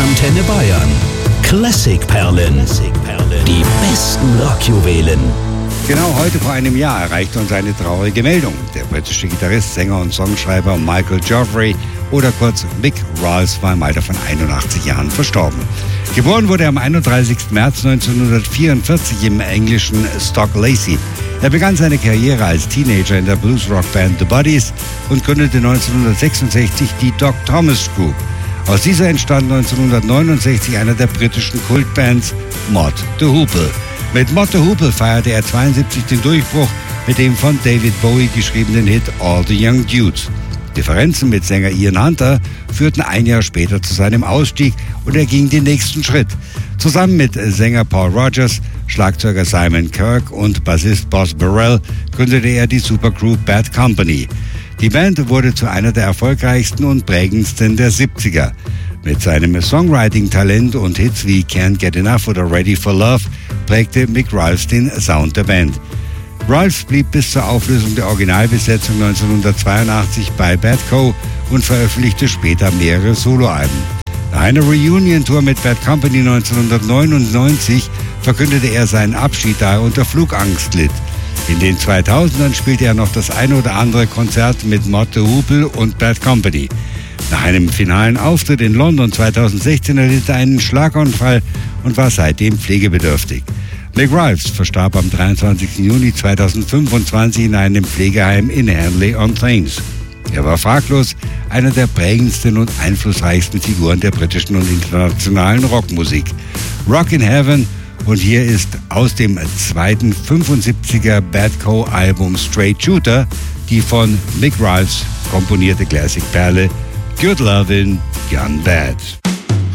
Antenne Bayern. Classic-Perlen. Die besten Rockjuwelen. Genau heute vor einem Jahr erreichte uns eine traurige Meldung. Der britische Gitarrist, Sänger und Songschreiber Michael Joffrey oder kurz Mick Ralphs war im Alter von 81 Jahren verstorben. Geboren wurde er am 31. März 1944 im englischen Stoke-Lacey. Er begann seine Karriere als Teenager in der Blues-Rock-Band The Buddies und gründete 1966 die Doc Thomas Group. Aus dieser entstand 1969 einer der britischen Kultbands Mott the Hoople. Mit Mott the Hoople feierte er 72 den Durchbruch mit dem von David Bowie geschriebenen Hit All the Young Dudes. Differenzen mit Sänger Ian Hunter führten ein Jahr später zu seinem Ausstieg und er ging den nächsten Schritt. Zusammen mit Sänger Paul Rodgers, Schlagzeuger Simon Kirke und Bassist Boz Burrell gründete er die Supergroup Bad Company. Die Band wurde zu einer der erfolgreichsten und prägendsten der 70er. Mit seinem Songwriting-Talent und Hits wie Can't Get Enough oder Ready for Love prägte Mick Ralphs den Sound der Band. Ralphs blieb bis zur Auflösung der Originalbesetzung 1982 bei Bad Co. und veröffentlichte später mehrere Soloalben. Nach einer Reunion-Tour mit Bad Company 1999 verkündete er seinen Abschied, da er unter Flugangst litt. In den 2000ern spielte er noch das eine oder andere Konzert mit Mott the Hoople und Bad Company. Nach einem finalen Auftritt in London 2016 erlitt er einen Schlaganfall und war seitdem pflegebedürftig. Mick Ralphs verstarb am 23. Juni 2025 in einem Pflegeheim in Henley-on-Thames. Er war fraglos einer der prägendsten und einflussreichsten Figuren der britischen und internationalen Rockmusik. Rock in Heaven, und hier ist aus dem zweiten 75er Bad Co. Album Straight Shooter die von Mick Ralphs komponierte Classic-Perle Good Lovin' Gone Bad.